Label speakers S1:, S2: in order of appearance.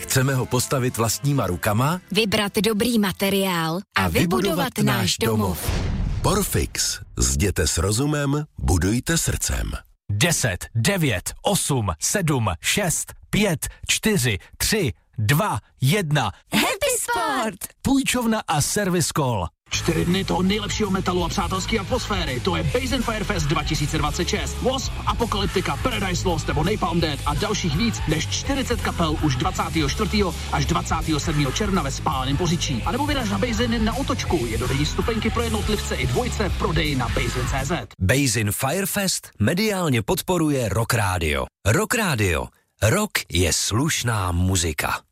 S1: Chceme ho postavit vlastníma rukama,
S2: vybrat dobrý materiál a vybudovat náš domov.
S1: Porfix. Zděte s rozumem, budujte srdcem.
S3: 10, 9, 8, 7, 6, 5, 4, 3, 2, 1.
S2: Happy Sport!
S3: Půjčovna a Service Call.
S4: 4 dny toho nejlepšího metalu a přátelské atmosféry. To je Basin Firefest 2026. Wasp, Apocalyptica, Paradise Lost nebo Napalm Death a dalších víc než 40 kapel už 24. až 27. června ve Spáleném Poříčí. A nebo vyraž na Basin na Otočku. Jednodenní stupenky pro jednotlivce i dvojce v prodeji na Basin.cz.
S5: Basin Firefest mediálně podporuje Rock Radio. Rock Radio. Rock je slušná muzika.